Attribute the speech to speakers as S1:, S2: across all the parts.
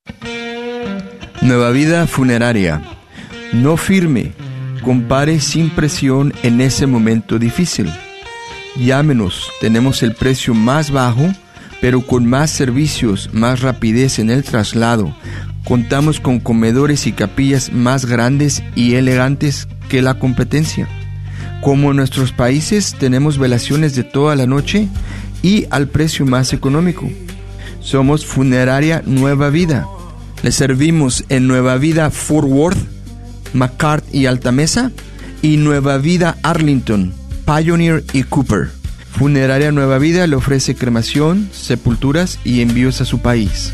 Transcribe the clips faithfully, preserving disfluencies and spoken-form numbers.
S1: Nueva Vida Funeraria. No firme, compare sin presión en ese momento difícil. Llámenos, tenemos el precio más bajo, pero con más servicios, más rapidez en el traslado. Contamos con comedores y capillas más grandes y elegantes que la competencia. Como en nuestros países, tenemos velaciones de toda la noche y al precio más económico. Somos Funeraria Nueva Vida. Le servimos en Nueva Vida Fort Worth, McCart y Altamesa, y Nueva Vida Arlington, Pioneer y Cooper. Funeraria Nueva Vida le ofrece cremación, sepulturas y envíos a su país.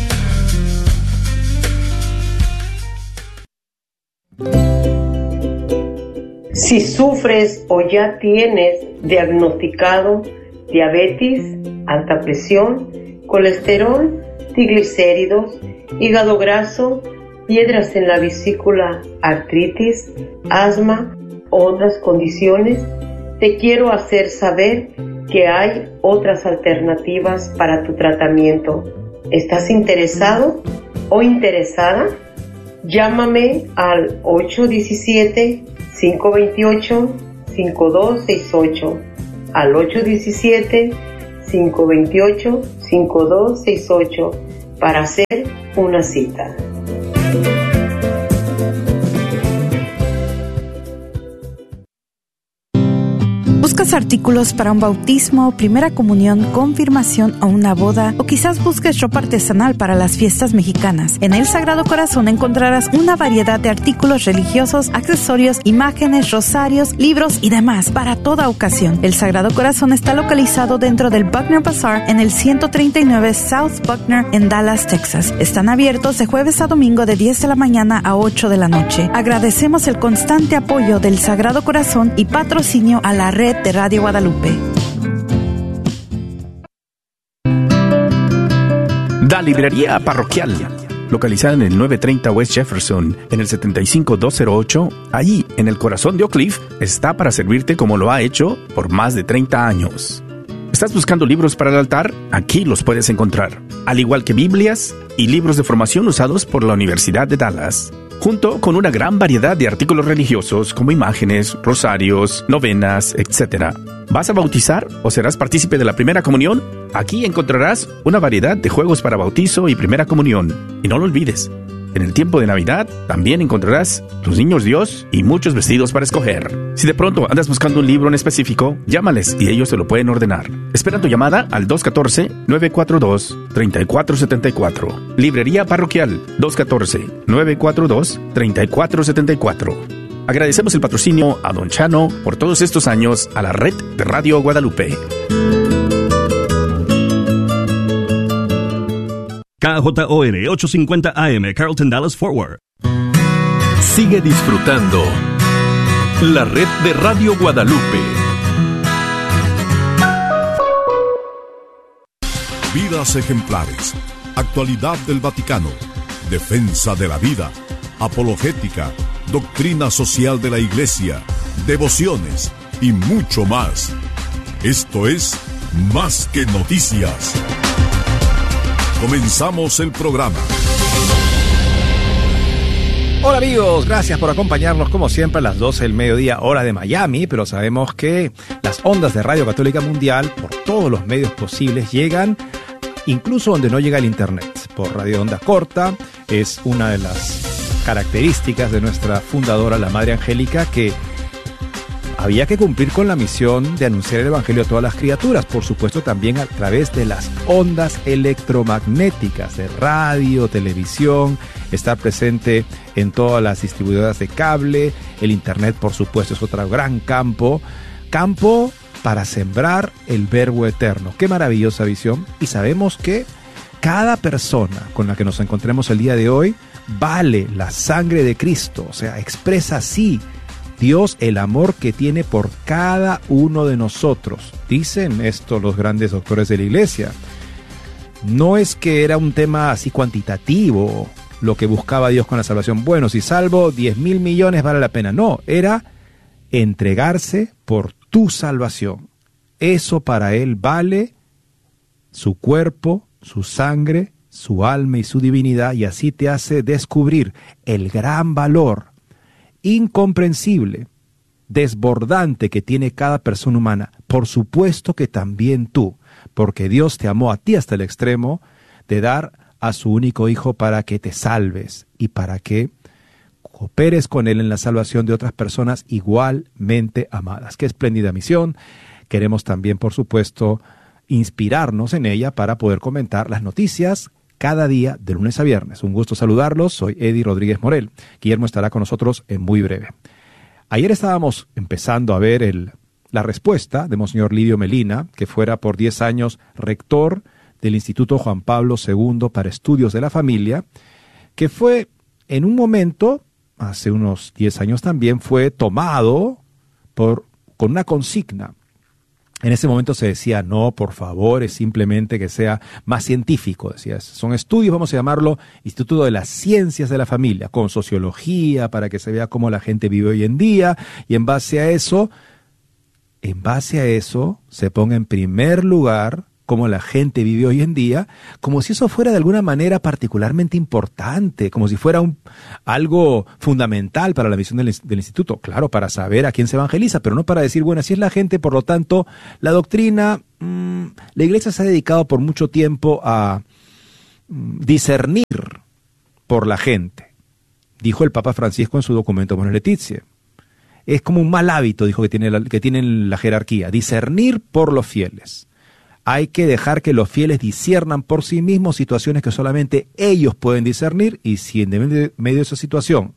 S2: Si sufres o ya tienes diagnosticado diabetes, alta presión, colesterol, triglicéridos, hígado graso, piedras en la vesícula, artritis, asma u otras condiciones, te quiero hacer saber que hay otras alternativas para tu tratamiento. ¿Estás interesado o interesada? Llámame al ocho uno siete, cinco dos ocho, cinco dos seis ocho, al ocho uno siete, cinco dos ocho, cinco dos seis ocho para hacer una cita.
S3: ¿Buscas artículos para un bautismo, primera comunión, confirmación o una boda? O quizás busques ropa artesanal para las fiestas mexicanas. En el Sagrado Corazón encontrarás una variedad de artículos religiosos, accesorios, imágenes, rosarios, libros y demás para toda ocasión. El Sagrado Corazón está localizado dentro del Buckner Bazaar en el ciento treinta y nueve South Buckner en Dallas, Texas. Están abiertos de jueves a domingo de diez de la mañana a ocho de la noche. Agradecemos el constante apoyo del Sagrado Corazón y patrocinio a la red de Radio Guadalupe.
S4: Da Librería Parroquial, localizada en el novecientos treinta West Jefferson, en el setenta y cinco mil doscientos ocho, allí, en el corazón de Oak Cliff, está para servirte como lo ha hecho por más de treinta años. ¿Estás buscando libros para el altar? Aquí los puedes encontrar, al igual que Biblias y libros de formación usados por la Universidad de Dallas, junto con una gran variedad de artículos religiosos como imágenes, rosarios, novenas, etcétera. ¿Vas a bautizar o serás partícipe de la primera comunión? Aquí encontrarás una variedad de juegos para bautizo y primera comunión. Y no lo olvides, en el tiempo de Navidad también encontrarás los niños Dios y muchos vestidos para escoger. Si de pronto andas buscando un libro en específico, llámales y ellos te lo pueden ordenar. Espera tu llamada al dos uno cuatro, nueve cuatro dos, tres cuatro siete cuatro. Librería Parroquial dos uno cuatro, nueve cuatro dos, tres cuatro siete cuatro. Agradecemos el patrocinio a Don Chano por todos estos años a la red de Radio Guadalupe.
S5: K J O R ochocientos cincuenta A M, Carlton, Dallas, Fort Worth.
S6: Sigue disfrutando la red de Radio Guadalupe.
S7: Vidas ejemplares, actualidad del Vaticano, defensa de la vida, apologética, doctrina social de la Iglesia, devociones y mucho más. Esto es Más que Noticias. Comenzamos el programa.
S8: Hola amigos, gracias por acompañarnos como siempre a las doce del mediodía, hora de Miami, pero sabemos que las ondas de Radio Católica Mundial, por todos los medios posibles, llegan incluso donde no llega el internet. Por radio onda corta, es una de las características de nuestra fundadora, la Madre Angélica, que había que cumplir con la misión de anunciar el Evangelio a todas las criaturas, por supuesto también a través de las ondas electromagnéticas de radio, televisión, estar presente en todas las distribuidoras de cable, el internet por supuesto es otro gran campo, campo para sembrar el verbo eterno. Qué maravillosa visión, y sabemos que cada persona con la que nos encontremos el día de hoy vale la sangre de Cristo, o sea, expresa así Dios el amor que tiene por cada uno de nosotros. Dicen esto los grandes doctores de la Iglesia. No es que era un tema así cuantitativo lo que buscaba Dios con la salvación. Bueno, si salvo diez mil millones vale la pena. No, era entregarse por tu salvación. Eso para Él vale su cuerpo, su sangre, su alma y su divinidad, y así te hace descubrir el gran valor incomprensible, desbordante que tiene cada persona humana. Por supuesto que también tú, porque Dios te amó a ti hasta el extremo de dar a su único Hijo para que te salves y para que cooperes con Él en la salvación de otras personas igualmente amadas. Qué espléndida misión. Queremos también, por supuesto, inspirarnos en ella para poder comentar las noticias cada día de lunes a viernes. Un gusto saludarlos. Soy Eddie Rodríguez Morel. Guillermo estará con nosotros en muy breve. Ayer estábamos empezando a ver el, la respuesta de Monseñor Livio Melina, que fuera por diez años rector del Instituto Juan Pablo segundo para Estudios de la Familia, que fue en un momento, hace unos diez años también, fue tomado por, con una consigna. En ese momento se decía, no, por favor, es simplemente que sea más científico, decía. Son estudios, vamos a llamarlo Instituto de las Ciencias de la Familia, con sociología, para que se vea cómo la gente vive hoy en día, y en base a eso, en base a eso, se ponga en primer lugar cómo la gente vive hoy en día, como si eso fuera de alguna manera particularmente importante, como si fuera un, algo fundamental para la misión del, del instituto. Claro, para saber a quién se evangeliza, pero no para decir, bueno, así es la gente, por lo tanto, la doctrina, mmm, la Iglesia se ha dedicado por mucho tiempo a mmm, discernir por la gente. Dijo el Papa Francisco en su documento Mons Laetitia. Es como un mal hábito, dijo, que tiene la, que tiene la jerarquía, discernir por los fieles. Hay que dejar que los fieles disciernan por sí mismos situaciones que solamente ellos pueden discernir, y si en medio de esa situación,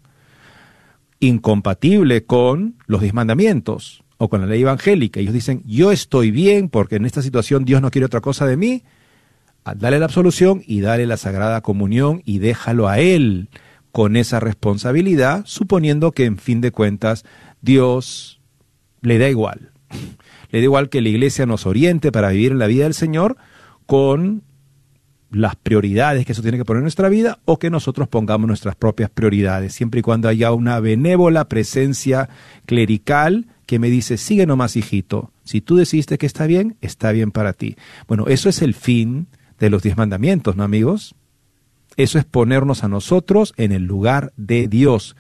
S8: incompatible con los diez mandamientos o con la ley evangélica, ellos dicen, yo estoy bien porque en esta situación Dios no quiere otra cosa de mí, dale la absolución y dale la Sagrada Comunión y déjalo a Él con esa responsabilidad, suponiendo que en fin de cuentas Dios le da igual. Le da igual que la Iglesia nos oriente para vivir en la vida del Señor con las prioridades que eso tiene que poner en nuestra vida, o que nosotros pongamos nuestras propias prioridades, siempre y cuando haya una benévola presencia clerical que me dice, sigue nomás, hijito, si tú decidiste que está bien, está bien para ti. Bueno, eso es el fin de los diez mandamientos, ¿no, amigos? Eso es ponernos a nosotros en el lugar de Dios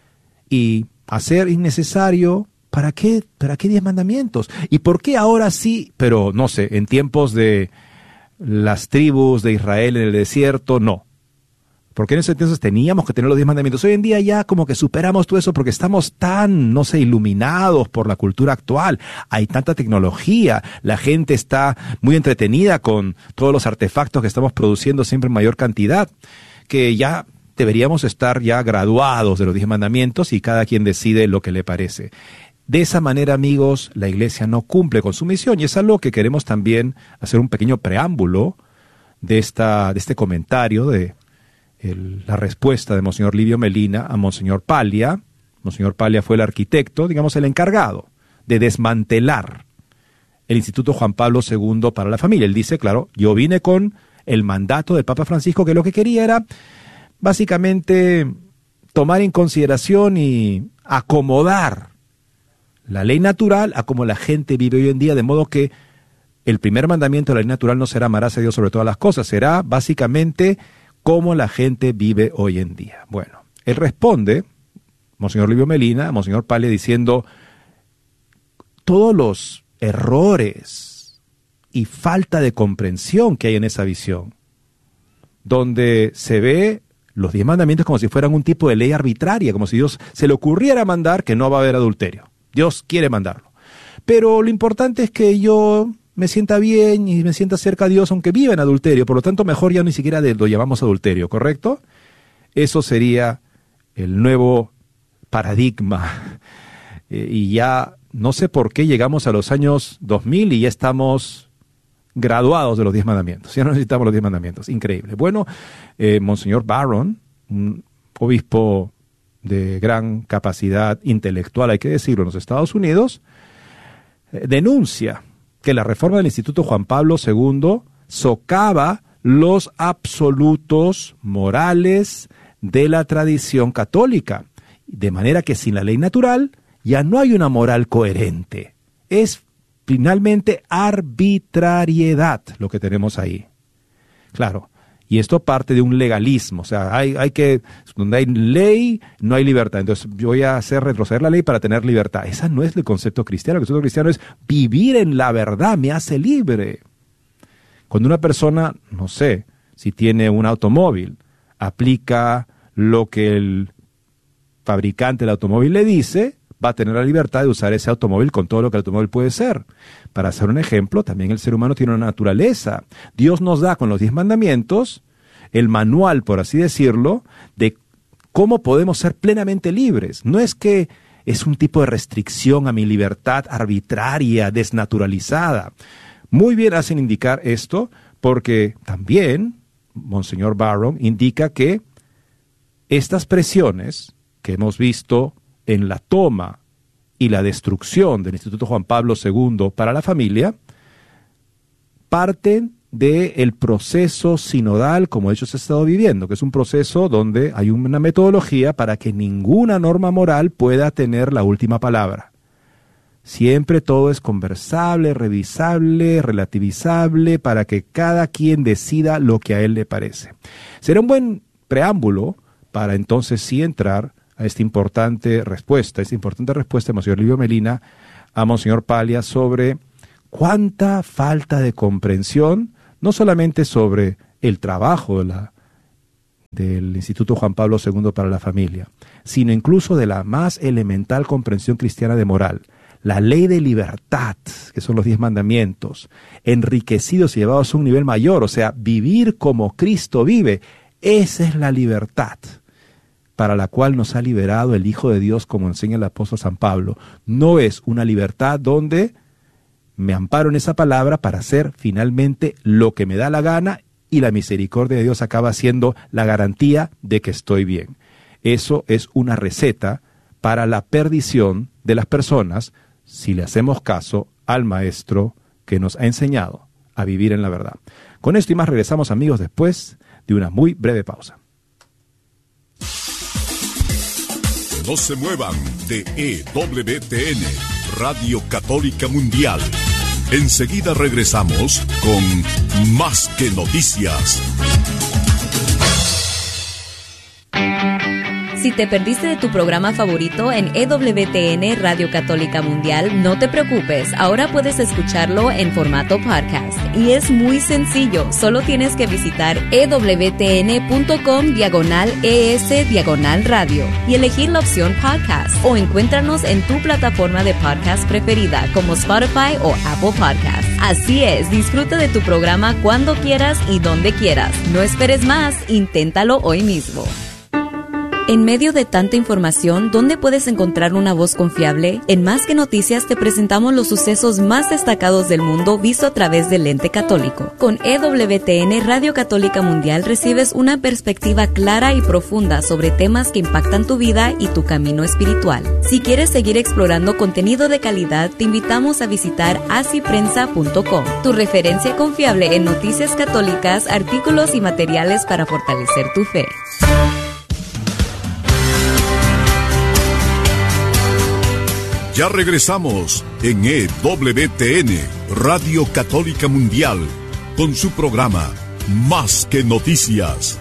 S8: y hacer innecesario. ¿Para qué? ¿Para qué diez mandamientos? ¿Y por qué ahora sí? Pero no sé, en tiempos de las tribus de Israel en el desierto, no. Porque en ese entonces teníamos que tener los diez mandamientos. Hoy en día ya como que superamos todo eso porque estamos tan, no sé, iluminados por la cultura actual. Hay tanta tecnología, la gente está muy entretenida con todos los artefactos que estamos produciendo siempre en mayor cantidad, que ya deberíamos estar ya graduados de los diez mandamientos y cada quien decide lo que le parece. De esa manera, amigos, la Iglesia no cumple con su misión, y es algo que queremos también hacer un pequeño preámbulo de, esta, de este comentario, de el, la respuesta de Monseñor Livio Melina a Monseñor Paglia. Monseñor Paglia fue el arquitecto, digamos el encargado, de desmantelar el Instituto Juan Pablo segundo para la Familia. Él dice, claro, yo vine con el mandato del Papa Francisco, que lo que quería era básicamente tomar en consideración y acomodar la ley natural a como la gente vive hoy en día, de modo que el primer mandamiento de la ley natural no será amarás a Dios sobre todas las cosas, será básicamente cómo la gente vive hoy en día. Bueno, él responde, Monseñor Livio Melina, Monseñor Paglia, diciendo, todos los errores y falta de comprensión que hay en esa visión, donde se ve los diez mandamientos como si fueran un tipo de ley arbitraria, como si Dios se le ocurriera mandar que no va a haber adulterio. Dios quiere mandarlo. Pero lo importante es que yo me sienta bien y me sienta cerca a Dios aunque viva en adulterio. Por lo tanto, mejor ya ni siquiera lo llamamos adulterio, ¿correcto? Eso sería el nuevo paradigma. Eh, y ya no sé por qué llegamos a los años dos mil y ya estamos graduados de los diez mandamientos. Ya no necesitamos los diez mandamientos. Increíble. Bueno, eh, Monseñor Barron, un obispo de gran capacidad intelectual, hay que decirlo, en los Estados Unidos, eh, denuncia que la reforma del Instituto Juan Pablo segundo socava los absolutos morales de la tradición católica, de manera que sin la ley natural ya no hay una moral coherente. Es finalmente arbitrariedad lo que tenemos ahí. Claro, Y esto parte de un legalismo, o sea, hay, hay que, donde hay ley, no hay libertad. Entonces yo voy a hacer retroceder la ley para tener libertad. Ese no es el concepto cristiano. El concepto cristiano es vivir en la verdad, me hace libre. Cuando una persona, no sé, si tiene un automóvil, aplica lo que el fabricante del automóvil le dice, va a tener la libertad de usar ese automóvil con todo lo que el automóvil puede ser. Para hacer un ejemplo, también el ser humano tiene una naturaleza. Dios nos da con los diez mandamientos el manual, por así decirlo, de cómo podemos ser plenamente libres. No es que es un tipo de restricción a mi libertad arbitraria, desnaturalizada. Muy bien hacen indicar esto, porque también Monseñor Barron indica que estas presiones que hemos visto en la toma y la destrucción del Instituto Juan Pablo segundo para la familia, parten del proceso sinodal como ellos han estado viviendo, que es un proceso donde hay una metodología para que ninguna norma moral pueda tener la última palabra. Siempre todo es conversable, revisable, relativizable, para que cada quien decida lo que a él le parece. Será un buen preámbulo para entonces sí entrar a esta importante respuesta, esta importante respuesta de Monseñor Livio Melina a Monseñor Paglia sobre cuánta falta de comprensión, no solamente sobre el trabajo de la, del Instituto Juan Pablo segundo para la familia, sino incluso de la más elemental comprensión cristiana de moral. La ley de libertad, que son los diez mandamientos, enriquecidos y llevados a un nivel mayor, o sea, vivir como Cristo vive, esa es la libertad para la cual nos ha liberado el Hijo de Dios, como enseña el apóstol San Pablo. No es una libertad donde me amparo en esa palabra para hacer finalmente lo que me da la gana y la misericordia de Dios acaba siendo la garantía de que estoy bien. Eso es una receta para la perdición de las personas si le hacemos caso al Maestro que nos ha enseñado a vivir en la verdad. Con esto y más regresamos, amigos, después de una muy breve pausa.
S7: No se muevan de E W T N, Radio Católica Mundial. Enseguida regresamos con Más que Noticias.
S9: Si te perdiste de tu programa favorito en E W T N Radio Católica Mundial, no te preocupes, ahora puedes escucharlo en formato podcast. Y es muy sencillo, solo tienes que visitar ewtn.com diagonal es diagonal radio y elegir la opción podcast, o encuéntranos en tu plataforma de podcast preferida como Spotify o Apple Podcasts. Así es, disfruta de tu programa cuando quieras y donde quieras. No esperes más, inténtalo hoy mismo. En medio de tanta información, ¿dónde puedes encontrar una voz confiable? En Más que Noticias te presentamos los sucesos más destacados del mundo visto a través del lente católico. Con E W T N Radio Católica Mundial recibes una perspectiva clara y profunda sobre temas que impactan tu vida y tu camino espiritual. Si quieres seguir explorando contenido de calidad, te invitamos a visitar así prensa punto com, tu referencia confiable en noticias católicas, artículos y materiales para fortalecer tu fe.
S7: Ya regresamos en E W T N, Radio Católica Mundial, con su programa Más que Noticias.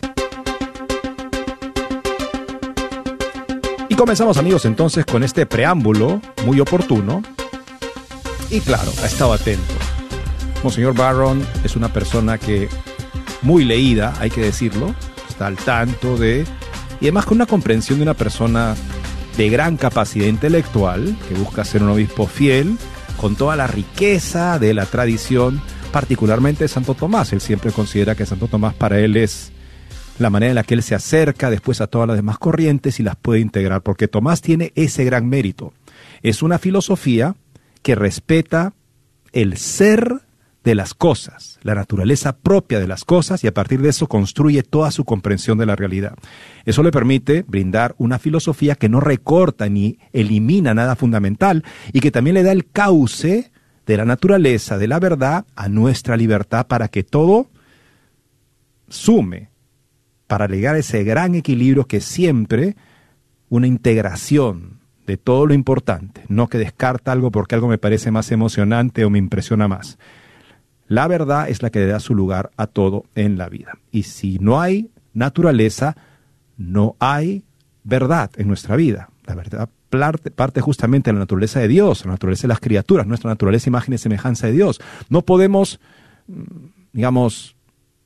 S8: Y comenzamos, amigos, entonces con este preámbulo muy oportuno. Y claro, ha estado atento. Monseñor Barron es una persona que muy leída, hay que decirlo, está al tanto de, y además con una comprensión de una persona de gran capacidad intelectual, que busca ser un obispo fiel, con toda la riqueza de la tradición, particularmente de Santo Tomás. Él siempre considera que Santo Tomás para él es la manera en la que él se acerca después a todas las demás corrientes y las puede integrar, porque Tomás tiene ese gran mérito. Es una filosofía que respeta el ser de las cosas, la naturaleza propia de las cosas, y a partir de eso construye toda su comprensión de la realidad. Eso le permite brindar una filosofía que no recorta ni elimina nada fundamental y que también le da el cauce de la naturaleza, de la verdad, a nuestra libertad para que todo sume, para llegar a ese gran equilibrio que es siempre una integración de todo lo importante, no que descarta algo porque algo me parece más emocionante o me impresiona más. La verdad es la que le da su lugar a todo en la vida. Y si no hay naturaleza, no hay verdad en nuestra vida. La verdad parte, parte justamente de la naturaleza de Dios, la naturaleza de las criaturas, nuestra naturaleza, imagen y semejanza de Dios. No podemos, digamos,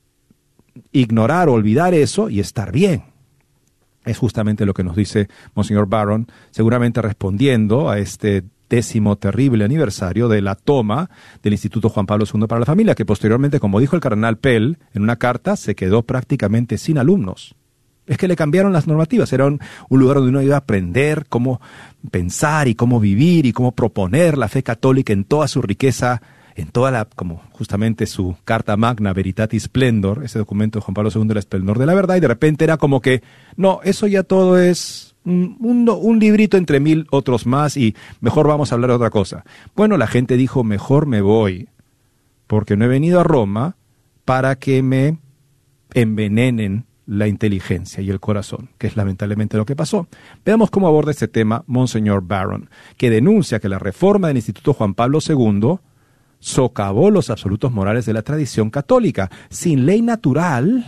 S8: ignorar o olvidar eso y estar bien. Es justamente lo que nos dice Monseñor Barron, seguramente respondiendo a este décimo terrible aniversario de la toma del Instituto Juan Pablo segundo para la Familia, que posteriormente, como dijo el cardenal Pell en una carta, se quedó prácticamente sin alumnos. Es que le cambiaron las normativas, era un, un lugar donde uno iba a aprender cómo pensar y cómo vivir y cómo proponer la fe católica en toda su riqueza, en toda la, como justamente su carta magna, Veritatis Splendor, ese documento de Juan Pablo segundo, el esplendor de la verdad, y de repente era como que, no, eso ya todo es un, un, un librito entre mil otros más y mejor vamos a hablar de otra cosa. Bueno, la gente dijo, mejor me voy, porque no he venido a Roma para que me envenenen la inteligencia y el corazón, que es lamentablemente lo que pasó. Veamos cómo aborda este tema Monseñor Barron, que denuncia que la reforma del Instituto Juan Pablo segundo socavó los absolutos morales de la tradición católica. Sin ley natural,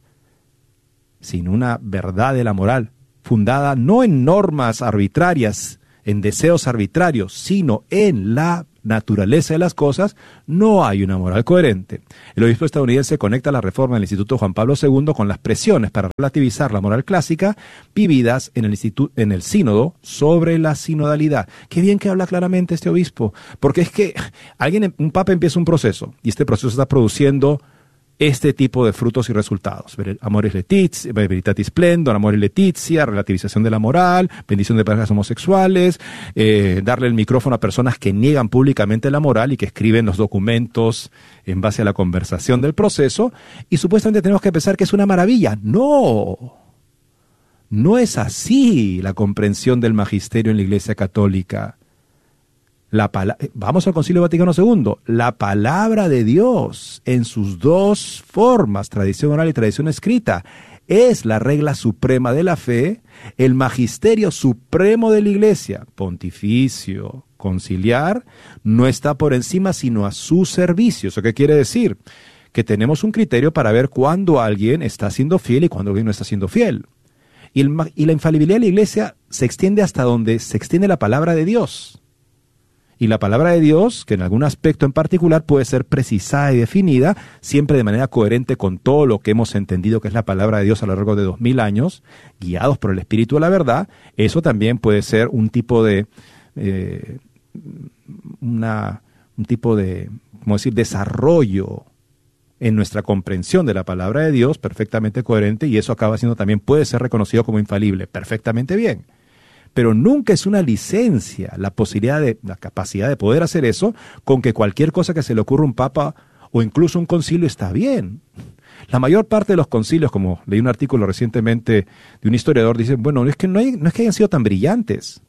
S8: sin una verdad de la moral, fundada no en normas arbitrarias, en deseos arbitrarios, sino en la naturaleza de las cosas, no hay una moral coherente. El obispo estadounidense conecta la reforma del Instituto Juan Pablo segundo con las presiones para relativizar la moral clásica vividas en el, instituto, en el sínodo sobre la sinodalidad. Qué bien que habla claramente este obispo, porque es que alguien, un papa empieza un proceso, y este proceso está produciendo este tipo de frutos y resultados. Amoris Laetitia, Veritatis Splendor, Amoris Laetitia, relativización de la moral, bendición de parejas homosexuales, eh, darle el micrófono a personas que niegan públicamente la moral y que escriben los documentos en base a la conversación del proceso, y supuestamente tenemos que pensar que es una maravilla. ¡No! No es así la comprensión del magisterio en la Iglesia Católica. La pala- Vamos al Concilio Vaticano segundo. La palabra de Dios en sus dos formas, tradición oral y tradición escrita, es la regla suprema de la fe, el magisterio supremo de la Iglesia, pontificio, conciliar, no está por encima sino a su servicio. ¿Eso qué quiere decir? Que tenemos un criterio para ver cuándo alguien está siendo fiel y cuándo alguien no está siendo fiel. Y, el, y la infalibilidad de la Iglesia se extiende hasta donde se extiende la palabra de Dios. Y la palabra de Dios, que en algún aspecto en particular puede ser precisada y definida, siempre de manera coherente con todo lo que hemos entendido que es la palabra de Dios a lo largo de dos mil años, guiados por el Espíritu de la verdad, eso también puede ser un tipo de, eh, una, un tipo de, ¿cómo decir?, desarrollo en nuestra comprensión de la palabra de Dios perfectamente coherente, y eso acaba siendo también, puede ser reconocido como infalible, perfectamente bien. Pero nunca es una licencia la posibilidad de, la capacidad de poder hacer eso con que cualquier cosa que se le ocurra a un papa o incluso un concilio está bien. La mayor parte de los concilios, como leí un artículo recientemente de un historiador, dicen, bueno, es que no, hay, no es que hayan sido tan brillantes.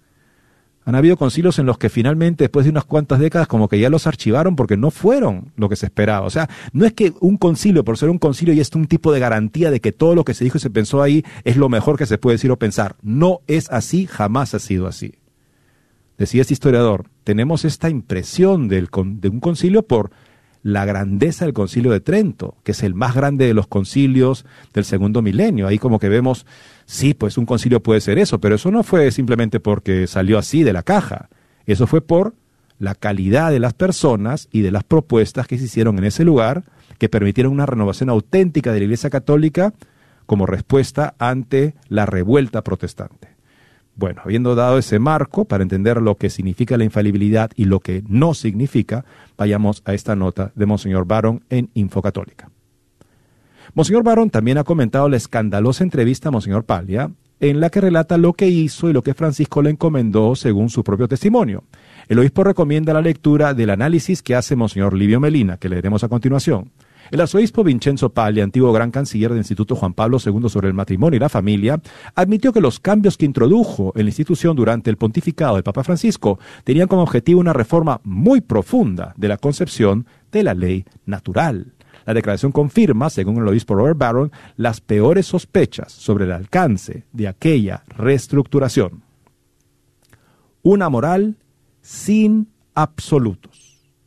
S8: Han habido concilios en los que finalmente, después de unas cuantas décadas, como que ya los archivaron porque no fueron lo que se esperaba. O sea, no es que un concilio, por ser un concilio, ya es un tipo de garantía de que todo lo que se dijo y se pensó ahí es lo mejor que se puede decir o pensar. No es así, jamás ha sido así. Decía este historiador, tenemos esta impresión del, de un concilio por la grandeza del Concilio de Trento, que es el más grande de los concilios del segundo milenio. Ahí como que vemos, sí, pues un concilio puede ser eso, pero eso no fue simplemente porque salió así de la caja. Eso fue por la calidad de las personas y de las propuestas que se hicieron en ese lugar, que permitieron una renovación auténtica de la Iglesia Católica como respuesta ante la revuelta protestante. Bueno, habiendo dado ese marco para entender lo que significa la infalibilidad y lo que no significa, vayamos a esta nota de Monseñor Barron en Infocatólica. Monseñor Barron también ha comentado la escandalosa entrevista a Monseñor Paglia, en la que relata lo que hizo y lo que Francisco le encomendó según su propio testimonio. El obispo recomienda la lectura del análisis que hace Monseñor Livio Melina, que leeremos a continuación. El arzobispo Vincenzo Paglia, antiguo gran canciller del Instituto Juan Pablo segundo sobre el matrimonio y la familia, admitió que los cambios que introdujo en la institución durante el pontificado del Papa Francisco tenían como objetivo una reforma muy profunda de la concepción de la ley natural. La declaración confirma, según el obispo Robert Barron, las peores sospechas sobre el alcance de aquella reestructuración. Una moral sin absolutos.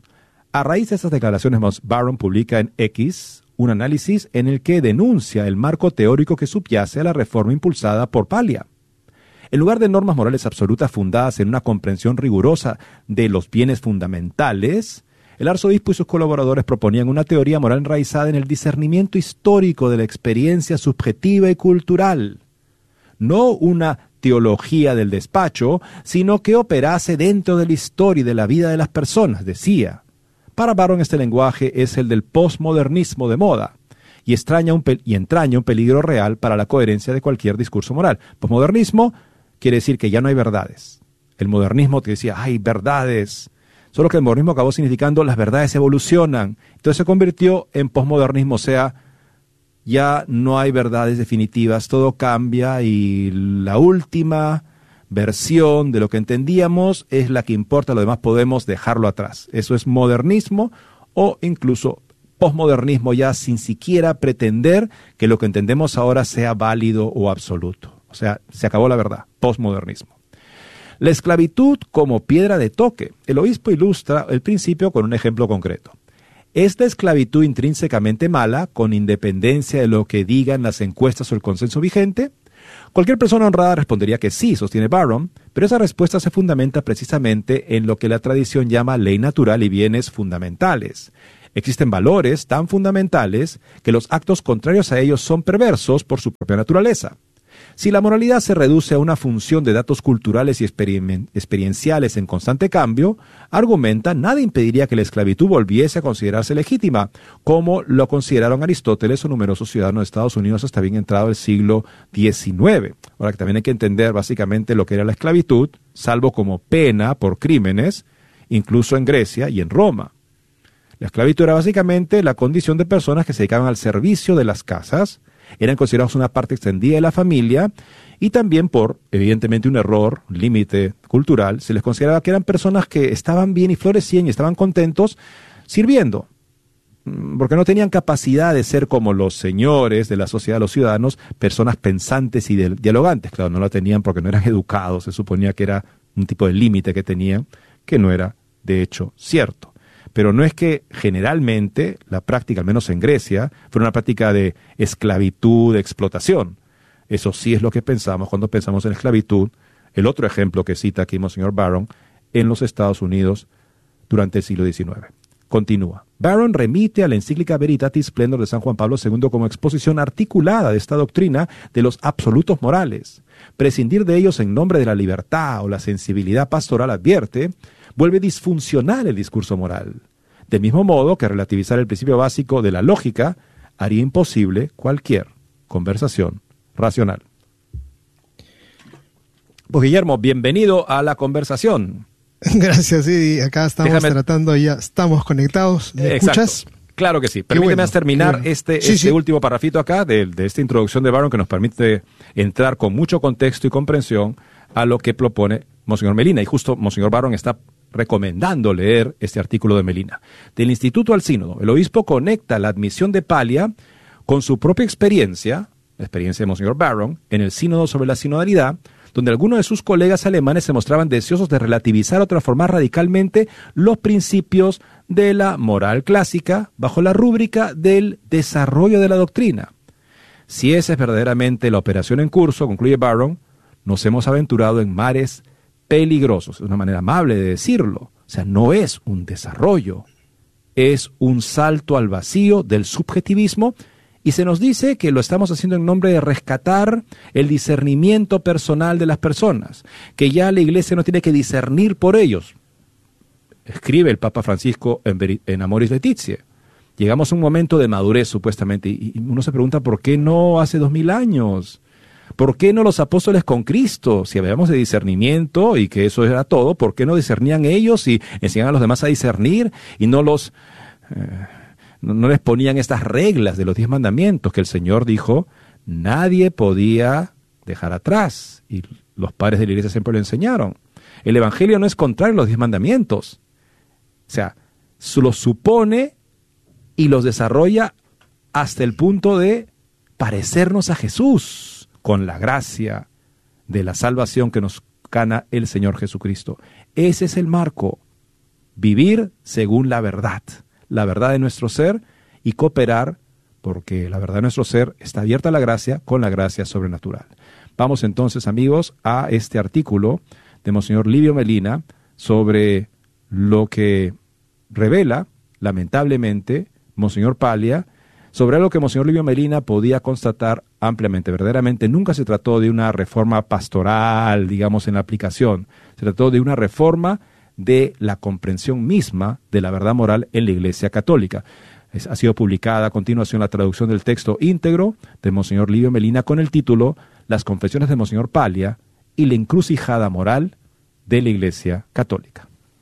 S8: A raíz de estas declaraciones, Barron publica en X un análisis en el que denuncia el marco teórico que subyace a la reforma impulsada por Paglia. En lugar de normas morales absolutas fundadas en una comprensión rigurosa de los bienes fundamentales, el arzobispo y sus colaboradores proponían una teoría moral enraizada en el discernimiento histórico de la experiencia subjetiva y cultural. No una teología del despacho, sino que operase dentro de la historia y de la vida de las personas, decía. Para Barron este lenguaje es el del posmodernismo de moda y, extraña un y entraña un peligro real para la coherencia de cualquier discurso moral. Posmodernismo quiere decir que ya no hay verdades. El modernismo te decía, hay verdades. Solo que el modernismo acabó significando las verdades evolucionan. Entonces se convirtió en posmodernismo, o sea, ya no hay verdades definitivas, todo cambia y la última versión de lo que entendíamos es la que importa, lo demás podemos dejarlo atrás. Eso es modernismo o incluso posmodernismo, ya sin siquiera pretender que lo que entendemos ahora sea válido o absoluto. O sea, se acabó la verdad, posmodernismo. La esclavitud como piedra de toque. El obispo ilustra el principio con un ejemplo concreto. ¿Es la esclavitud intrínsecamente mala, con independencia de lo que digan las encuestas o el consenso vigente? Cualquier persona honrada respondería que sí, sostiene Barron, pero esa respuesta se fundamenta precisamente en lo que la tradición llama ley natural y bienes fundamentales. Existen valores tan fundamentales que los actos contrarios a ellos son perversos por su propia naturaleza. Si la moralidad se reduce a una función de datos culturales y experien- experienciales en constante cambio, argumenta, nada impediría que la esclavitud volviese a considerarse legítima, como lo consideraron Aristóteles o numerosos ciudadanos de Estados Unidos hasta bien entrado el siglo diecinueve. Ahora que también hay que entender básicamente lo que era la esclavitud, salvo como pena por crímenes, incluso en Grecia y en Roma. La esclavitud era básicamente la condición de personas que se dedicaban al servicio de las casas, eran considerados una parte extendida de la familia y también por, evidentemente, un error, un límite cultural, se les consideraba que eran personas que estaban bien y florecían y estaban contentos sirviendo, porque no tenían capacidad de ser como los señores de la sociedad, los ciudadanos, personas pensantes y dialogantes. Claro, no la tenían porque no eran educados, se suponía que era un tipo de límite que tenían, que no era, de hecho, cierto. Pero no es que generalmente la práctica, al menos en Grecia, fuera una práctica de esclavitud, de explotación. Eso sí es lo que pensamos cuando pensamos en esclavitud. El otro ejemplo que cita aquí Monseñor Barron, en los Estados Unidos durante el siglo diecinueve. Continúa. Barron remite a la encíclica Veritatis Splendor de San Juan Pablo segundo como exposición articulada de esta doctrina de los absolutos morales. Prescindir de ellos en nombre de la libertad o la sensibilidad pastoral, advierte, vuelve disfuncional el discurso moral. Del mismo modo que relativizar el principio básico de la lógica haría imposible cualquier conversación racional. Pues Guillermo, bienvenido a la conversación.
S10: Gracias, sí, acá estamos Déjame... tratando, ya estamos conectados. ¿Me
S8: Exacto.
S10: escuchas?
S8: Claro que sí. Permíteme bueno, terminar bueno. este, sí, este sí. último parrafito acá de, de esta introducción de Barron que nos permite entrar con mucho contexto y comprensión a lo que propone Monseñor Melina. Y justo Monseñor Barron está recomendando leer este artículo de Melina. Del Instituto al Sínodo, el obispo conecta la admisión de Paglia con su propia experiencia, la experiencia de Monseñor Barron, en el sínodo sobre la sinodalidad, donde algunos de sus colegas alemanes se mostraban deseosos de relativizar o transformar radicalmente los principios de la moral clásica bajo la rúbrica del desarrollo de la doctrina. Si esa es verdaderamente la operación en curso, concluye Barron, nos hemos aventurado en mares peligrosos. Es una manera amable de decirlo. O sea, no es un desarrollo, es un salto al vacío del subjetivismo. Y se nos dice que lo estamos haciendo en nombre de rescatar el discernimiento personal de las personas, que ya la Iglesia no tiene que discernir por ellos. Escribe el Papa Francisco en, en Amoris Laetitia. Llegamos a un momento de madurez, supuestamente, y uno se pregunta ¿por qué no hace dos mil años? ¿Por qué no los apóstoles con Cristo? Si hablamos de discernimiento y que eso era todo, ¿por qué no discernían ellos y enseñaban a los demás a discernir y no los... Eh, no les ponían estas reglas de los diez mandamientos que el Señor dijo, nadie podía dejar atrás, y los padres de la Iglesia siempre lo enseñaron. El Evangelio no es contrario a los diez mandamientos, o sea, los supone y los desarrolla hasta el punto de parecernos a Jesús, con la gracia de la salvación que nos gana el Señor Jesucristo. Ese es el marco. vivir según la verdad, la verdad de nuestro ser, y cooperar, porque la verdad de nuestro ser está abierta a la gracia con la gracia sobrenatural. Vamos entonces, amigos, a este artículo de Monseñor Livio Melina sobre lo que revela, lamentablemente, Monseñor Paglia, sobre algo que Monseñor Livio Melina podía constatar ampliamente. Verdaderamente nunca se trató de una reforma pastoral, digamos, en la aplicación. Se trató de una reforma de la comprensión misma de la verdad moral en la Iglesia Católica. Es, ha sido publicada a continuación la traducción del texto íntegro de Monseñor Livio Melina con el título Las confesiones de Monseñor Paglia y la encrucijada moral de la Iglesia Católica.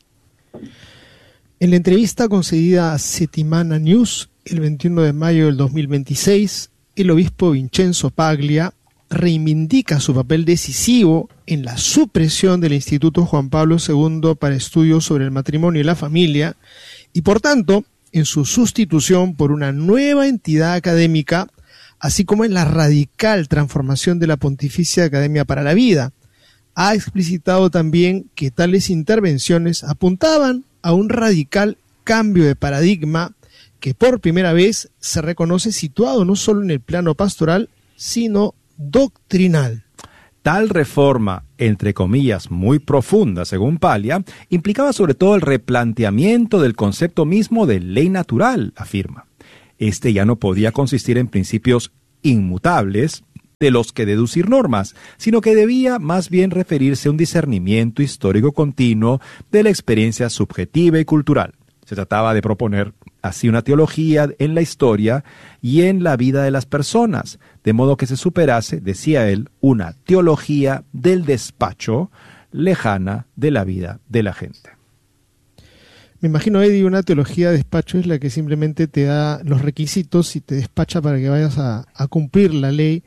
S10: En la entrevista concedida a Settimana News el veintiuno de mayo del dos mil veintiséis, el obispo Vincenzo Paglia reivindica su papel decisivo en la supresión del Instituto Juan Pablo segundo para estudios sobre el matrimonio y la familia y, por tanto, en su sustitución por una nueva entidad académica, así como en la radical transformación de la Pontificia Academia para la Vida. Ha explicitado también que tales intervenciones apuntaban a un radical cambio de paradigma que por primera vez se reconoce situado no solo en el plano pastoral, sino doctrinal.
S8: Tal reforma, entre comillas, muy profunda, según Paglia, implicaba sobre todo el replanteamiento del concepto mismo de ley natural, afirma. Este ya no podía consistir en principios inmutables de los que deducir normas, sino que debía más bien referirse a un discernimiento histórico continuo de la experiencia subjetiva y cultural. Se trataba de proponer así una teología en la historia y en la vida de las personas, de modo que se superase, decía él, una teología del despacho lejana de la vida de la gente.
S10: Me imagino, Eddie, una teología de despacho es la que simplemente te da los requisitos y te despacha para que vayas a, a cumplir la ley,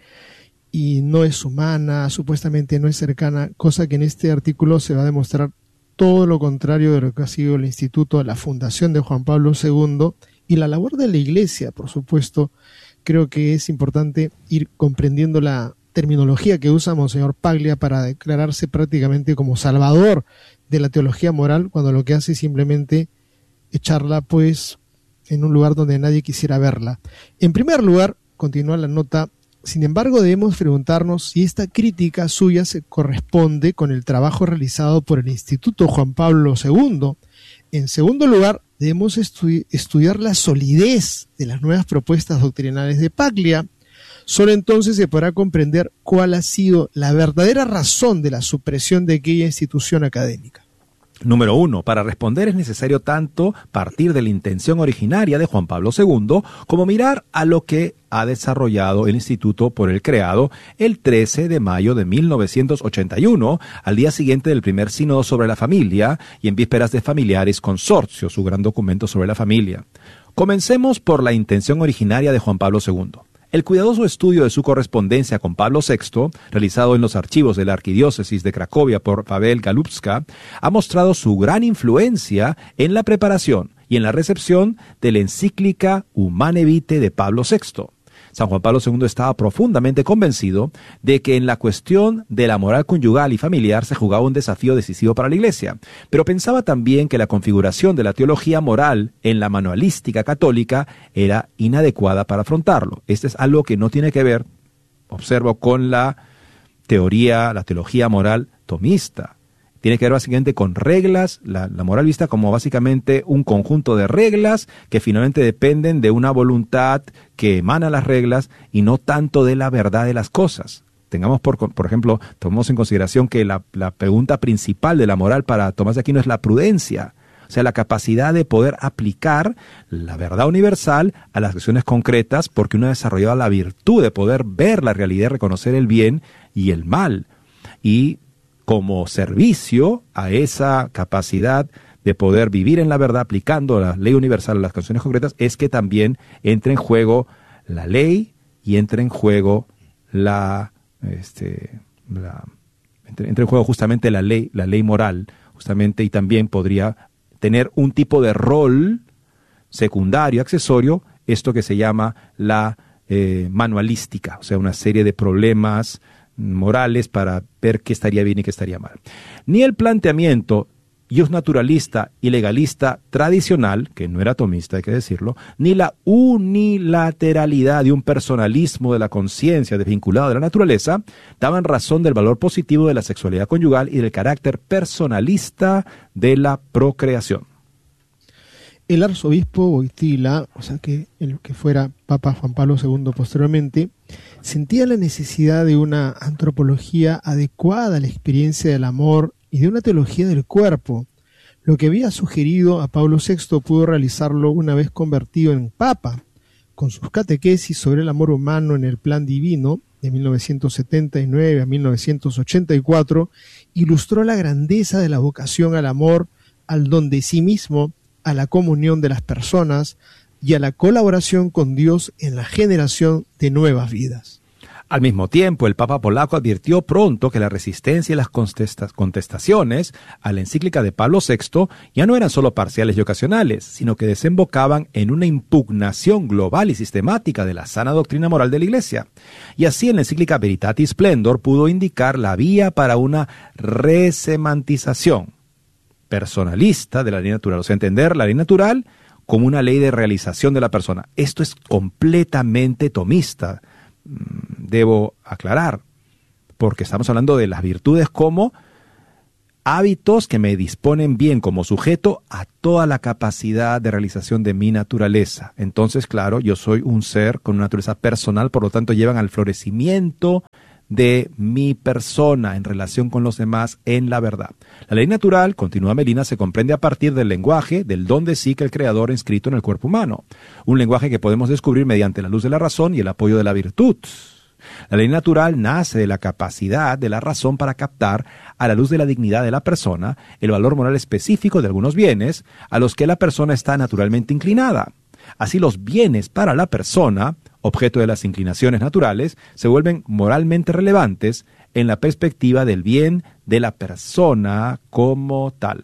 S10: y no es humana, supuestamente no es cercana, cosa que en este artículo se va a demostrar todo lo contrario de lo que ha sido el Instituto, la Fundación de Juan Pablo segundo y la labor de la Iglesia, por supuesto. Creo que es importante ir comprendiendo la terminología que usa Monseñor Paglia para declararse prácticamente como salvador de la teología moral, cuando lo que hace es simplemente echarla pues en un lugar donde nadie quisiera verla. En primer lugar, continúa la nota, sin embargo debemos preguntarnos si esta crítica suya se corresponde con el trabajo realizado por el Instituto Juan Pablo segundo. En segundo lugar, debemos estu- estudiar la solidez de las nuevas propuestas doctrinales de Paglia. Solo entonces se podrá comprender cuál ha sido la verdadera razón de la supresión de aquella institución académica.
S8: Número uno, para responder es necesario tanto partir de la intención originaria de Juan Pablo segundo como mirar a lo que ha desarrollado el instituto por él creado el trece de mayo de mil novecientos ochenta y uno, al día siguiente del primer sínodo sobre la familia y en vísperas de Familiaris Consortio, su gran documento sobre la familia. Comencemos por la intención originaria de Juan Pablo segundo. El cuidadoso estudio de su correspondencia con Pablo sexto, realizado en los archivos de la Arquidiócesis de Cracovia por Pavel Galupska, ha mostrado su gran influencia en la preparación y en la recepción de la encíclica Humane Vitae de Pablo sexto. San Juan Pablo segundo estaba profundamente convencido de que en la cuestión de la moral conyugal y familiar se jugaba un desafío decisivo para la Iglesia, pero pensaba también que la configuración de la teología moral en la manualística católica era inadecuada para afrontarlo. Este es algo que no tiene que ver, observo, con la teoría, la teología moral tomista. Tiene que ver básicamente con reglas, la, la moral vista como básicamente un conjunto de reglas que finalmente dependen de una voluntad que emana las reglas y no tanto de la verdad de las cosas. Tengamos, por, por ejemplo, tomemos en consideración que la, la pregunta principal de la moral para Tomás de Aquino es la prudencia, o sea, la capacidad de poder aplicar la verdad universal a las acciones concretas, porque uno ha desarrollado la virtud de poder ver la realidad, reconocer el bien y el mal. Y como servicio a esa capacidad de poder vivir en la verdad aplicando la ley universal a las acciones concretas, es que también entra en juego la ley y entra en juego la, este, la entra, entra en juego justamente la ley, la ley moral, justamente, y también podría tener un tipo de rol secundario, accesorio, esto que se llama la eh, manualística, o sea, una serie de problemas morales para ver qué estaría bien y qué estaría mal. Ni el planteamiento ius naturalista y legalista tradicional, que no era tomista, hay que decirlo, ni la unilateralidad de un personalismo de la conciencia desvinculado de la naturaleza, daban razón del valor positivo de la sexualidad conyugal y del carácter personalista de la procreación.
S10: El arzobispo Wojtyla, o sea que el que fuera Papa Juan Pablo segundo posteriormente, sentía la necesidad de una antropología adecuada a la experiencia del amor y de una teología del cuerpo. Lo que había sugerido a Pablo sexto pudo realizarlo una vez convertido en Papa. Con sus catequesis sobre el amor humano en el plan divino, de mil novecientos setenta y nueve a mil novecientos ochenta y cuatro, ilustró la grandeza de la vocación al amor, al don de sí mismo, a la comunión de las personas y a la colaboración con Dios en la generación de nuevas vidas.
S8: Al mismo tiempo, el Papa polaco advirtió pronto que la resistencia y las contesta- contestaciones a la encíclica de Pablo sexto ya no eran solo parciales y ocasionales, sino que desembocaban en una impugnación global y sistemática de la sana doctrina moral de la Iglesia. Y así en la encíclica Veritatis Splendor pudo indicar la vía para una resemantización personalista de la ley natural, o sea, entender la ley natural como una ley de realización de la persona. Esto es completamente tomista, debo aclarar, porque estamos hablando de las virtudes como hábitos que me disponen bien como sujeto a toda la capacidad de realización de mi naturaleza. Entonces, claro, yo soy un ser con una naturaleza personal, por lo tanto llevan al florecimiento de mi persona en relación con los demás en la verdad. La ley natural, continúa Melina, se comprende a partir del lenguaje, del don de sí que el Creador ha inscrito en el cuerpo humano. Un lenguaje que podemos descubrir mediante la luz de la razón y el apoyo de la virtud. La ley natural nace de la capacidad de la razón para captar, a la luz de la dignidad de la persona, el valor moral específico de algunos bienes a los que la persona está naturalmente inclinada. Así los bienes para la persona, objeto de las inclinaciones naturales, se vuelven moralmente relevantes en la perspectiva del bien de la persona como tal.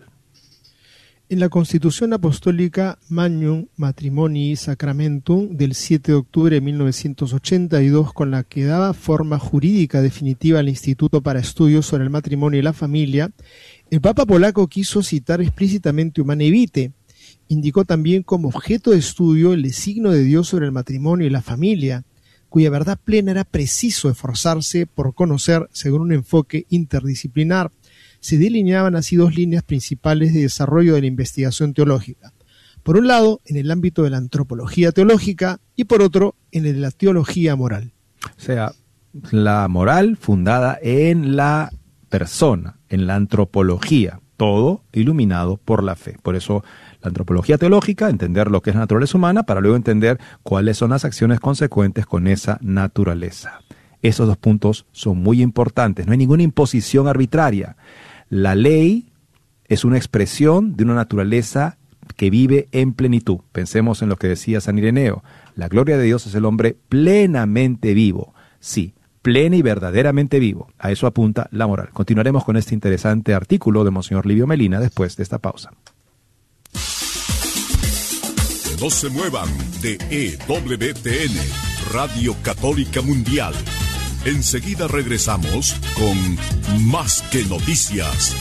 S10: En la Constitución Apostólica Magnum Matrimonii Sacramentum del siete de octubre de mil novecientos ochenta y dos, con la que daba forma jurídica definitiva al Instituto para Estudios sobre el Matrimonio y la Familia, el Papa polaco quiso citar explícitamente Humanae Vitae. Indicó también como objeto de estudio el designo de Dios sobre el matrimonio y la familia, cuya verdad plena era preciso esforzarse por conocer según un enfoque interdisciplinar. Se delineaban así dos líneas principales de desarrollo de la investigación teológica. Por un lado, en el ámbito de la antropología teológica y por otro, en el de la teología moral.
S8: O sea, la moral fundada en la persona, en la antropología, todo iluminado por la fe. Por eso la antropología teológica, entender lo que es la naturaleza humana para luego entender cuáles son las acciones consecuentes con esa naturaleza. Esos dos puntos son muy importantes. No hay ninguna imposición arbitraria. La ley es una expresión de una naturaleza que vive en plenitud. Pensemos en lo que decía San Ireneo. La gloria de Dios es el hombre plenamente vivo. Sí, plena y verdaderamente vivo. A eso apunta la moral. Continuaremos con este interesante artículo de Monseñor Livio Melina después de esta pausa.
S7: No se muevan de E W T N, Radio Católica Mundial. Enseguida regresamos con Más que Noticias.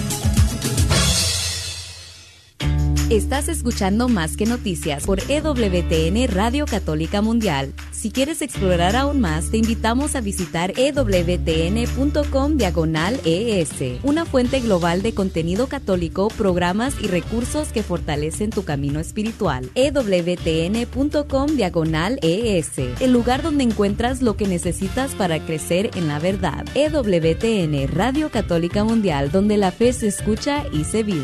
S9: Estás escuchando Más que Noticias por E W T N Radio Católica Mundial. Si quieres explorar aún más, te invitamos a visitar e w t n punto com diagonal e s, una fuente global de contenido católico, programas y recursos que fortalecen tu camino espiritual. e w t n punto com diagonal e s, el lugar donde encuentras lo que necesitas para crecer en la verdad. E W T N Radio Católica Mundial, donde la fe se escucha y se vive.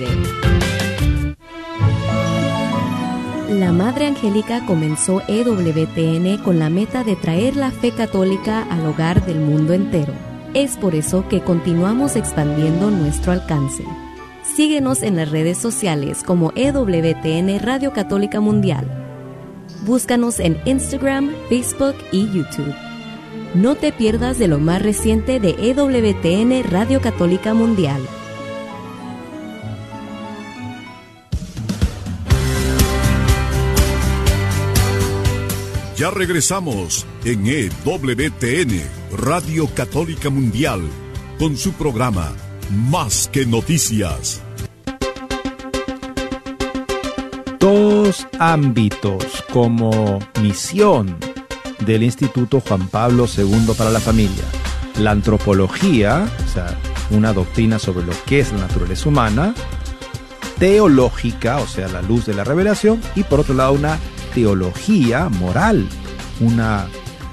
S9: La Madre Angélica comenzó E W T N con la meta de traer la fe católica al hogar del mundo entero. Es por eso que continuamos expandiendo nuestro alcance. Síguenos en las redes sociales como E W T N Radio Católica Mundial. Búscanos en Instagram, Facebook y YouTube. No te pierdas de lo más reciente de E W T N Radio Católica Mundial.
S7: Ya regresamos en E W T N, Radio Católica Mundial, con su programa Más que Noticias.
S8: algunos ámbitos como misión del Instituto Juan Pablo segundo para la Familia. La antropología, o sea, una doctrina sobre lo que es la naturaleza humana, teológica, o sea, la luz de la revelación, y por otro lado una teología moral, una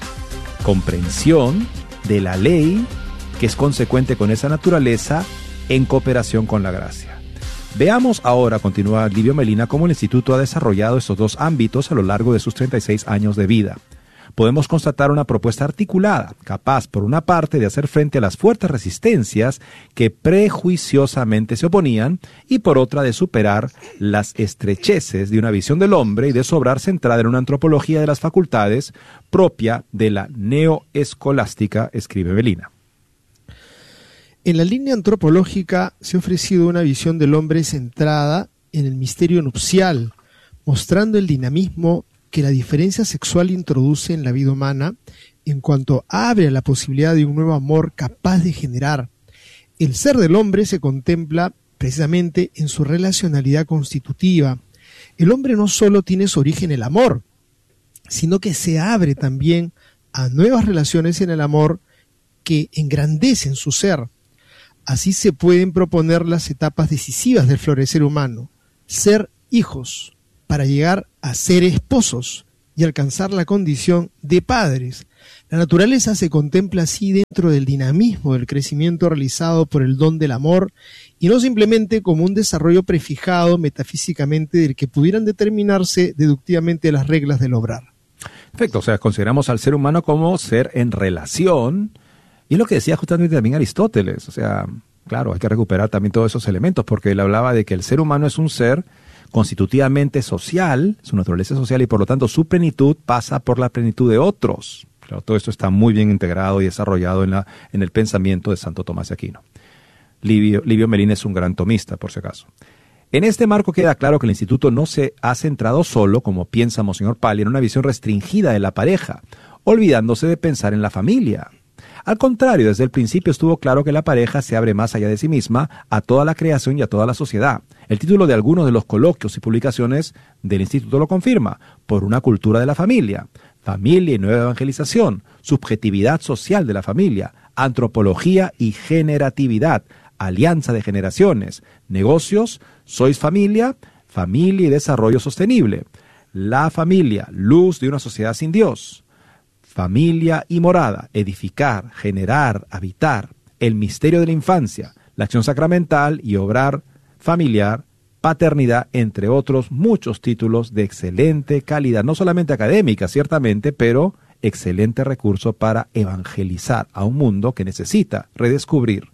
S8: comprensión de la ley que es consecuente con esa naturaleza en cooperación con la gracia. Veamos ahora, continúa Livio Melina, cómo el Instituto ha desarrollado estos dos ámbitos a lo largo de sus treinta y seis años de vida. Podemos constatar una propuesta articulada, capaz, por una parte, de hacer frente a las fuertes resistencias que prejuiciosamente se oponían, y por otra, de superar las estrecheces de una visión del hombre y de su obrar centrada en una antropología de las facultades propia de la neoescolástica, escribe Melina.
S10: En la línea antropológica se ha ofrecido una visión del hombre centrada en el misterio nupcial, mostrando el dinamismo que la diferencia sexual introduce en la vida humana en cuanto abre a la posibilidad de un nuevo amor capaz de generar. El ser del hombre se contempla precisamente en su relacionalidad constitutiva. El hombre no solo tiene su origen en el amor, sino que se abre también a nuevas relaciones en el amor que engrandecen su ser. Así se pueden proponer las etapas decisivas del florecer humano: ser hijos, para llegar a ser esposos y alcanzar la condición de padres. La naturaleza se contempla así dentro del dinamismo del crecimiento realizado por el don del amor, y no simplemente como un desarrollo prefijado metafísicamente del que pudieran determinarse deductivamente las reglas del obrar.
S8: Perfecto, o sea, consideramos al ser humano como ser en relación, y es lo que decía justamente también Aristóteles. O sea, claro, hay que recuperar también todos esos elementos, porque él hablaba de que el ser humano es un ser constitutivamente social, su naturaleza social, y por lo tanto su plenitud pasa por la plenitud de otros. Claro, todo esto está muy bien integrado y desarrollado en, la, en el pensamiento de Santo Tomás de Aquino. Livio, Livio Melina es un gran tomista, por si acaso. En este marco queda claro que el Instituto no se ha centrado solo, como piensa Monseñor Pali, en una visión restringida de la pareja, olvidándose de pensar en la familia. Al contrario, desde el principio estuvo claro que la pareja se abre más allá de sí misma a toda la creación y a toda la sociedad. El título de algunos de los coloquios y publicaciones del Instituto lo confirma: por una cultura de la familia, familia y nueva evangelización, subjetividad social de la familia, antropología y generatividad, alianza de generaciones, negocios, sois familia, familia y desarrollo sostenible, la familia, luz de una sociedad sin Dios, familia y morada, edificar, generar, habitar, el misterio de la infancia, la acción sacramental y obrar familiar, paternidad, entre otros muchos títulos de excelente calidad, no solamente académica, ciertamente, pero excelente recurso para evangelizar a un mundo que necesita redescubrir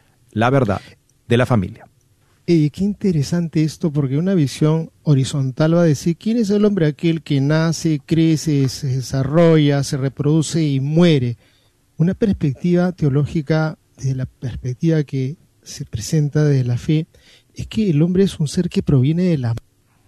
S8: la verdad de la familia.
S10: Eh, qué interesante esto, porque una visión horizontal va a decir quién es el hombre, aquel que nace, crece, se desarrolla, se reproduce y muere. Una perspectiva teológica, desde la perspectiva que se presenta desde la fe, es que el hombre es un ser que proviene de la...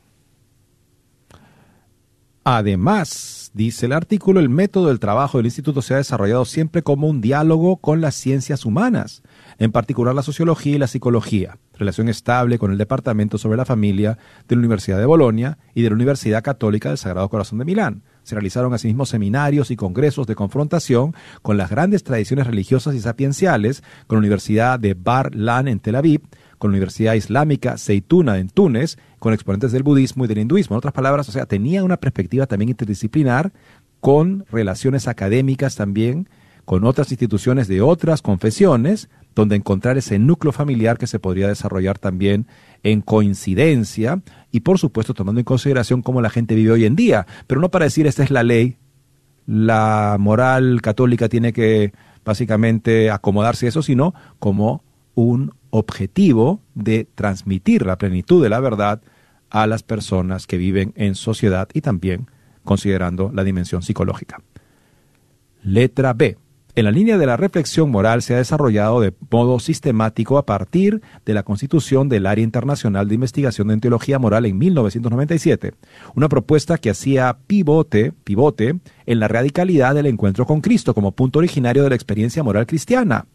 S8: Además, dice el artículo, el método del trabajo del Instituto se ha desarrollado siempre como un diálogo con las ciencias humanas, en particular la sociología y la psicología, relación estable con el Departamento sobre la Familia de la Universidad de Bolonia y de la Universidad Católica del Sagrado Corazón de Milán. Se realizaron asimismo seminarios y congresos de confrontación con las grandes tradiciones religiosas y sapienciales, con la Universidad de Bar-Lan en Tel Aviv, con la Universidad Islámica Zeituna en Túnez, con exponentes del budismo y del hinduismo. En otras palabras, o sea, tenía una perspectiva también interdisciplinar, con relaciones académicas también, con otras instituciones de otras confesiones, donde encontrar ese núcleo familiar que se podría desarrollar también en coincidencia y, por supuesto, tomando en consideración cómo la gente vive hoy en día. Pero no para decir esta es la ley, la moral católica tiene que básicamente acomodarse a eso, sino como un objetivo de transmitir la plenitud de la verdad a las personas que viven en sociedad y también considerando la dimensión psicológica. Letra B. En la línea de la reflexión moral se ha desarrollado de modo sistemático a partir de la constitución del Área Internacional de Investigación en Teología Moral en mil novecientos noventa y siete, una propuesta que hacía pivote, pivote en la radicalidad del encuentro con Cristo como punto originario de la experiencia moral cristiana.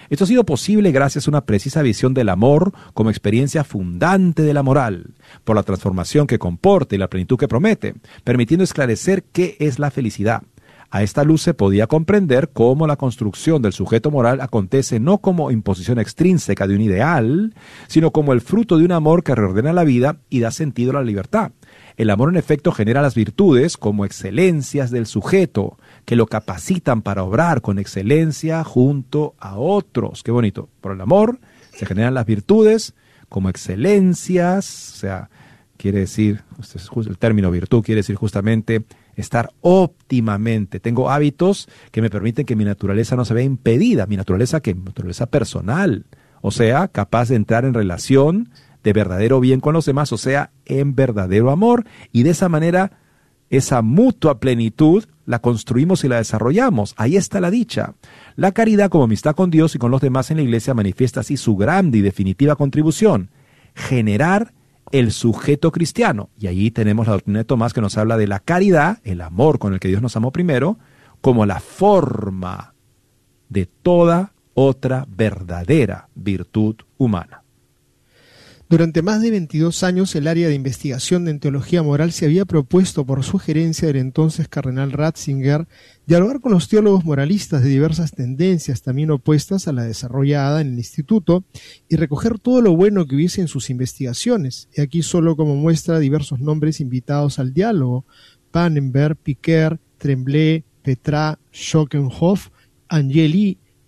S8: Esto ha sido posible gracias a una precisa visión del amor como experiencia fundante de la moral, por la transformación que comporta y la plenitud que promete, permitiendo esclarecer qué es la felicidad. A esta luz se podía comprender cómo la construcción del sujeto moral acontece no como imposición extrínseca de un ideal, sino como el fruto de un amor que reordena la vida y da sentido a la libertad. El amor en efecto genera las virtudes como excelencias del sujeto, que lo capacitan para obrar con excelencia junto a otros. Qué bonito. Por el amor se generan las virtudes como excelencias, o sea, quiere decir, el término virtud quiere decir justamente estar óptimamente. Tengo hábitos que me permiten que mi naturaleza no se vea impedida, mi naturaleza que mi naturaleza personal, o sea, capaz de entrar en relación de verdadero bien con los demás, o sea, en verdadero amor, y de esa manera esa mutua plenitud la construimos y la desarrollamos. Ahí está la dicha. La caridad como amistad con Dios y con los demás en la iglesia manifiesta así su grande y definitiva contribución: generar el sujeto cristiano. Y allí tenemos la doctrina de Tomás, que nos habla de la caridad, el amor con el que Dios nos amó primero, como la forma de toda otra verdadera virtud humana.
S10: Durante más de veintidós años, el área de investigación en teología moral se había propuesto, por sugerencia del entonces cardenal Ratzinger, dialogar con los teólogos moralistas de diversas tendencias, también opuestas a la desarrollada en el instituto, y recoger todo lo bueno que hubiese en sus investigaciones. Y aquí solo como muestra diversos nombres invitados al diálogo: Pannenberg, Piquer, Tremblay, Petra, Schockenhoff, Angeli